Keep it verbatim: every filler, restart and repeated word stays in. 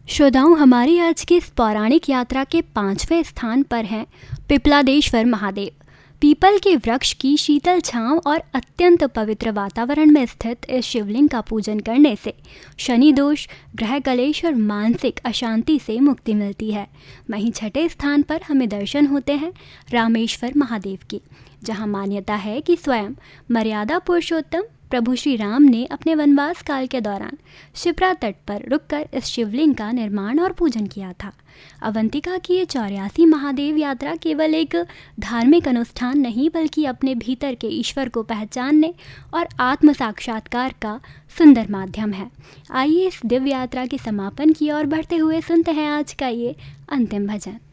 श्रोताओं, हमारी आज की इस पौराणिक यात्रा के पांचवें स्थान पर हैं पिपलादेश्वर महादेव। पीपल के वृक्ष की शीतल छांव और अत्यंत पवित्र वातावरण में स्थित इस शिवलिंग का पूजन करने से शनि दोष, ग्रह कलेश और मानसिक अशांति से मुक्ति मिलती है। वहीं छठे स्थान पर हमें दर्शन होते हैं रामेश्वर महादेव की, जहां मान्यता है कि स्वयं मर्यादा पुरुषोत्तम प्रभु श्री राम ने अपने वनवास काल के दौरान शिप्रा तट पर रुककर इस शिवलिंग का निर्माण और पूजन किया था। अवंतिका की ये चौरासी महादेव यात्रा केवल एक धार्मिक अनुष्ठान नहीं, बल्कि अपने भीतर के ईश्वर को पहचानने और आत्म साक्षात्कार का सुंदर माध्यम है। आइए इस दिव्य यात्रा के समापन की ओर बढ़ते हुए सुनते हैं आज का ये अंतिम भजन।